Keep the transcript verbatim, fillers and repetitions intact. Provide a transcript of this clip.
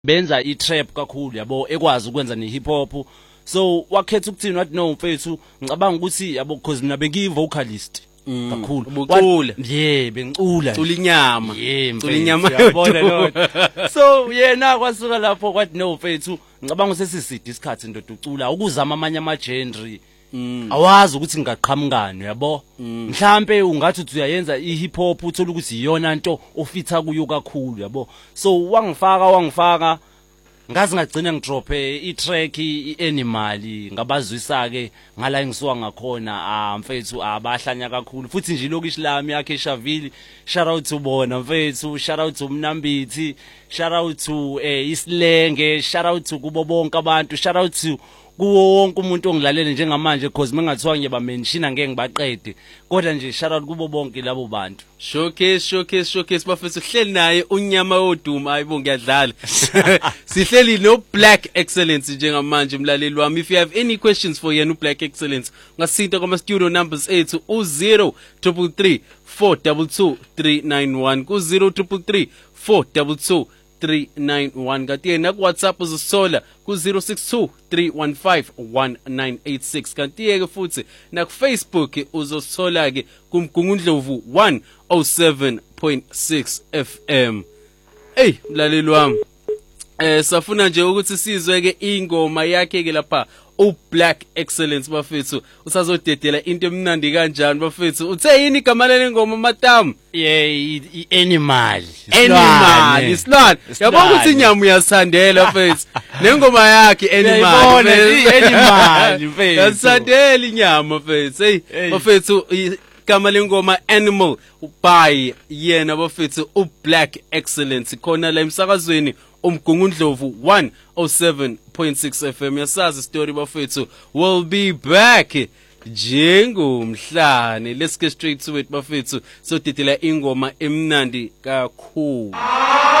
benza i-trap kakhulu yabo ekwazi ukwenza ne-hip hop. So wakhetha ukuthini wathi no mfethu ngicabanga ukuthi yabo because mina bengiyi-vocalist kakhulu. Ubucula. Yeah, bengicula. Cula inyama. Yeah, cula inyama yabona lona. So yena kwasuka lapho kwathi no mfethu ngicabanga sesiside isikhathi ndoda ucula ukuzama amanye ama-genre. Mm. Awazi ukuthi ngaqhamukani yabo mhlambe ungathi uthi uyayenza i-hip hop uthola ukuthi iyona into ofitha kuyo kakhulu yabo. So wangifaka wangifaka ngazi ngagcina ngidrope i-track i-Animal ngabazwisa ke ngala ngisuka ngakhona ah mfethu abahlanya kakhulu futhi nje lokishi lami yakhe eShaville. Shout out to bona mfethu, shout out to Mnambithi, shout out to eh Isilenge, shout out to kubo bonke abantu, shout out to kuwo wonke umuntu ongilalele njengamanje because mengathiwa ngiyeba mention angeke ngibaqede kodwa nje shout out kubo bonke labo bantu. Showcase showcase showcase bafethu hleli naye unyama woduma ayibo ngiyadlala. Sihleli no Black Excellence njengamanje mlaleli wami. If you have any questions for yena uBlack Excellence ungasinta kuma studio numbers ethu u zero three three four two two three nine one ku zero three three four two two three nine one kanti yena ku WhatsApp uzosola ku zero six two three one five one nine eight six kanti ke futhi na ku Facebook uzosola ke kumgungundlovu one oh seven point six F M. Hey mlaleli wami, eh safuna nje ukuthi sizwe ke ingoma yakhe ke lapha uBlack Excellence bafethu usazodedela into emnandi kanjani bafethu. Uthe yini igama leli ngoma Matamu? Yeah, i-Animal. Animal isilwane. Yabona ukuthi inyama uyasandela bafethu. Nengoma yakhe Animal. Animal mfethu. Yasandela inyama bafethu. Hey bafethu igama lengoma Animal by yena bafethu uBlack Excellence khona la emsakazweni umgungundlovu one oh seven point six F M. Yasazi story bafethu. We'll be back njengomhlane. Let's get straight to it bafethu. So titila ingoma emnandi kakhulu.